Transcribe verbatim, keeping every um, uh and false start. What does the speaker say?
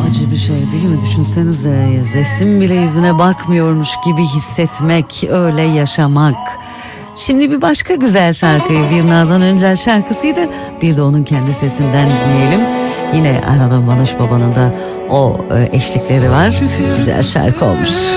acı bir şey değil mi? Düşünsenize, resim bile yüzüne bakmıyormuş gibi hissetmek, öyle yaşamak. Şimdi bir başka güzel şarkıyı, bir Nazan Öncel şarkısıydı, bir de onun kendi sesinden dinleyelim. Yine arada Manuş Baba'nın da o eşlikleri var. Güzel şarkı olmuş.